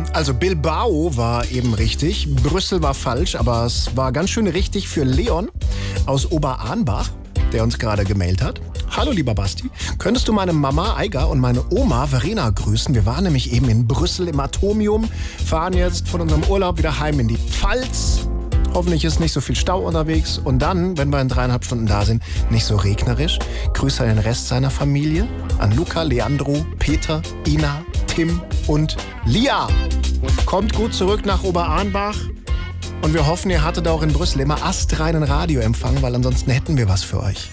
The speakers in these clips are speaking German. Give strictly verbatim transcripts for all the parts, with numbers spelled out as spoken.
Also Bilbao war eben richtig, Brüssel war falsch, aber es war ganz schön richtig für Leon aus Oberahnbach, der uns gerade gemailt hat. Hallo lieber Basti, könntest du meine Mama Eiger und meine Oma Verena grüßen? Wir waren nämlich eben in Brüssel im Atomium, fahren jetzt von unserem Urlaub wieder heim in die Pfalz. Hoffentlich ist nicht so viel Stau unterwegs und dann, wenn wir in dreieinhalb Stunden da sind, nicht so regnerisch. Grüße an den Rest seiner Familie, an Luca, Leandro, Peter, Ina, Tim und Lia. Kommt gut zurück nach Oberahnbach und wir hoffen, ihr hattet auch in Brüssel immer astreinen Radioempfang, weil ansonsten hätten wir was für euch.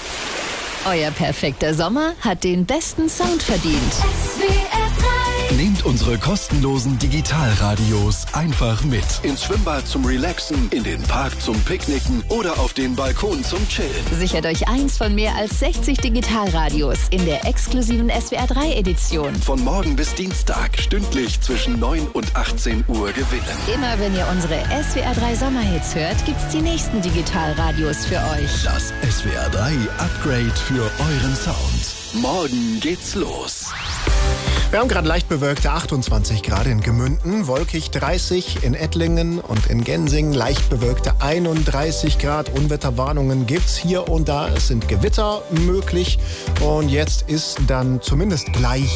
Euer perfekter Sommer hat den besten Sound verdient. S W R drei. Nehmt unsere kostenlosen Digitalradios einfach mit. Ins Schwimmbad zum Relaxen, in den Park zum Picknicken oder auf den Balkon zum Chillen. Sichert euch eins von mehr als sechzig Digitalradios in der exklusiven S W R drei Edition. Von morgen bis Dienstag stündlich zwischen neun und achtzehn Uhr gewinnen. Immer wenn ihr unsere S W R drei Sommerhits hört, gibt's die nächsten Digitalradios für euch. Das S W R drei Upgrade für euren Sound. Morgen geht's los. Wir haben gerade leicht bewölkte achtundzwanzig Grad in Gemünden, wolkig dreißig in Ettlingen und in Gensingen, leicht bewölkte einunddreißig Grad. Unwetterwarnungen gibt's hier und da. Es sind Gewitter möglich und jetzt ist dann zumindest gleich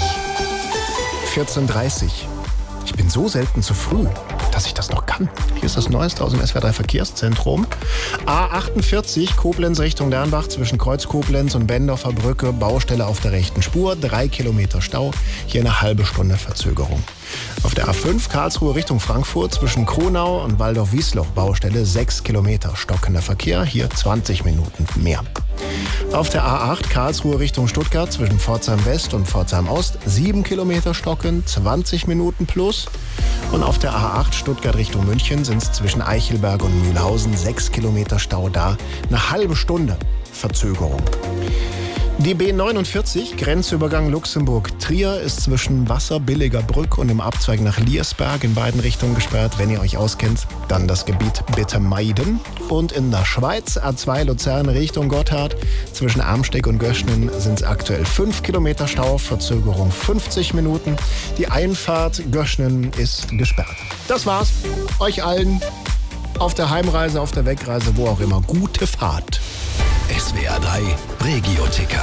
vierzehn Uhr dreißig. Ich bin so selten zu früh, dass ich das noch kann. Hier ist das Neueste aus dem S W R drei Verkehrszentrum. A achtundvierzig, Koblenz Richtung Dernbach, zwischen Kreuz Koblenz und Bendorfer Brücke, Baustelle auf der rechten Spur, drei Kilometer Stau, hier eine halbe Stunde Verzögerung. Auf der A fünf, Karlsruhe Richtung Frankfurt, zwischen Kronau und Waldorf-Wiesloch, Baustelle, sechs Kilometer stockender Verkehr, hier zwanzig Minuten mehr. Auf der A acht, Karlsruhe Richtung Stuttgart, zwischen Pforzheim West und Pforzheim Ost, sieben Kilometer stocken, zwanzig Minuten plus. Und auf der A acht, Stuttgart Richtung München, sind es zwischen Eichelberg und Mühlhausen, sechs Kilometer Stau da, eine halbe Stunde Verzögerung. Die B neunundvierzig, Grenzübergang Luxemburg-Trier, ist zwischen Wasserbilliger Brück und dem Abzweig nach Liersberg in beiden Richtungen gesperrt. Wenn ihr euch auskennt, dann das Gebiet bitte meiden. Und in der Schweiz, A zwei Luzern Richtung Gotthard, zwischen Amsteg und Göschnen sind es aktuell fünf Kilometer Stau, Verzögerung fünfzig Minuten. Die Einfahrt Göschnen ist gesperrt. Das war's. Euch allen auf der Heimreise, auf der Wegreise, wo auch immer, gute Fahrt. S W R drei Regio-Ticker.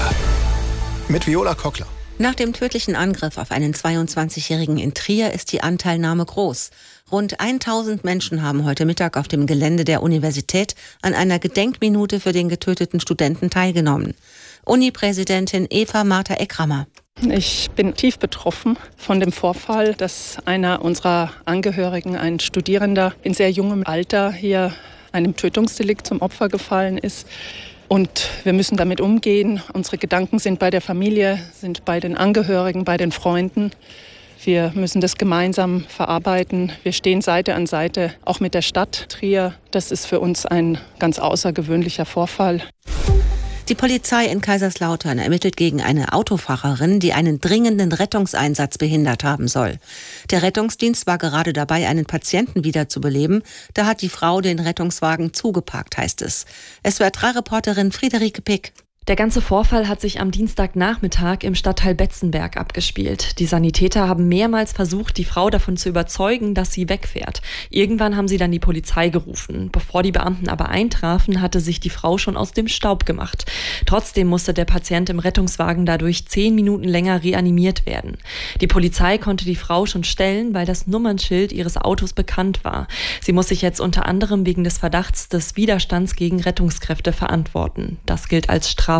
Mit Viola Kockler. Nach dem tödlichen Angriff auf einen zweiundzwanzigjährigen in Trier ist die Anteilnahme groß. Rund tausend Menschen haben heute Mittag auf dem Gelände der Universität an einer Gedenkminute für den getöteten Studenten teilgenommen. Uni-Präsidentin Eva Martha Eckramer. Ich bin tief betroffen von dem Vorfall, dass einer unserer Angehörigen, ein Studierender in sehr jungem Alter, hier einem Tötungsdelikt zum Opfer gefallen ist. Und wir müssen damit umgehen. Unsere Gedanken sind bei der Familie, sind bei den Angehörigen, bei den Freunden. Wir müssen das gemeinsam verarbeiten. Wir stehen Seite an Seite, auch mit der Stadt Trier. Das ist für uns ein ganz außergewöhnlicher Vorfall. Die Polizei in Kaiserslautern ermittelt gegen eine Autofahrerin, die einen dringenden Rettungseinsatz behindert haben soll. Der Rettungsdienst war gerade dabei, einen Patienten wiederzubeleben. Da hat die Frau den Rettungswagen zugeparkt, heißt es. S W R drei Reporterin Friederike Pick. Der ganze Vorfall hat sich am Dienstagnachmittag im Stadtteil Betzenberg abgespielt. Die Sanitäter haben mehrmals versucht, die Frau davon zu überzeugen, dass sie wegfährt. Irgendwann haben sie dann die Polizei gerufen. Bevor die Beamten aber eintrafen, hatte sich die Frau schon aus dem Staub gemacht. Trotzdem musste der Patient im Rettungswagen dadurch zehn Minuten länger reanimiert werden. Die Polizei konnte die Frau schon stellen, weil das Nummernschild ihres Autos bekannt war. Sie muss sich jetzt unter anderem wegen des Verdachts des Widerstands gegen Rettungskräfte verantworten. Das gilt als Straftat.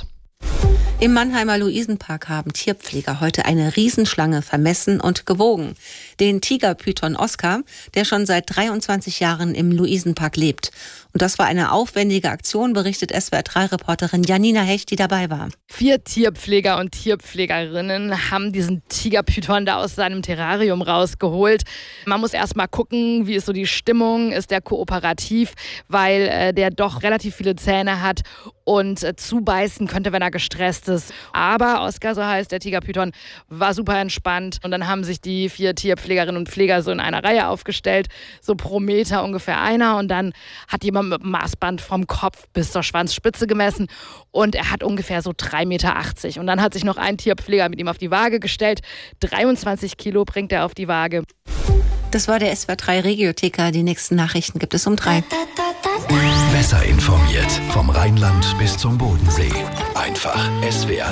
Im Mannheimer Luisenpark haben Tierpfleger heute eine Riesenschlange vermessen und gewogen. Den Tigerpython Oscar, der schon seit dreiundzwanzig Jahren im Luisenpark lebt. Und das war eine aufwendige Aktion, berichtet S W R drei Reporterin Janina Hecht, die dabei war. Vier Tierpfleger und Tierpflegerinnen haben diesen Tigerpython da aus seinem Terrarium rausgeholt. Man muss erst mal gucken, wie ist so die Stimmung, ist der kooperativ, weil äh, der doch relativ viele Zähne hat und äh, zubeißen könnte, wenn er gestresst ist. Aber Oscar, so heißt der Tigerpython, war super entspannt. Und dann haben sich die vier Tierpflegerinnen und Pfleger so in einer Reihe aufgestellt, so pro Meter ungefähr einer. Und dann hat jemand mit dem Maßband vom Kopf bis zur Schwanzspitze gemessen und er hat ungefähr so drei Meter achtzig. Und dann hat sich noch ein Tierpfleger mit ihm auf die Waage gestellt. dreiundzwanzig Kilo bringt er auf die Waage. Das war der S W R drei Regiotheka. Die nächsten Nachrichten gibt es um drei. Besser informiert vom Rheinland bis zum Bodensee. Einfach S W R